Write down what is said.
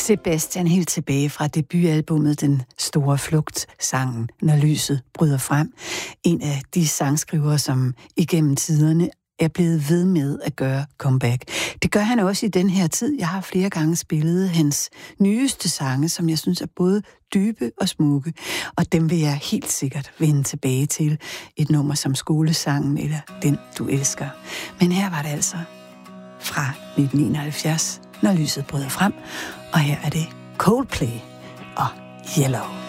Sebastian helt tilbage fra debutalbummet Den Store Flugt, sangen Når lyset bryder frem. En af de sangskrivere, som igennem tiderne er blevet ved med at gøre comeback. Det gør han også i den her tid. Jeg har flere gange spillet hans nyeste sange, som jeg synes er både dybe og smukke, og dem vil jeg helt sikkert vende tilbage til. Et nummer som Skolesangen eller Den du elsker. Men her var det altså fra 1971, Når lyset bryder frem, og her er det Coldplay og Yellow.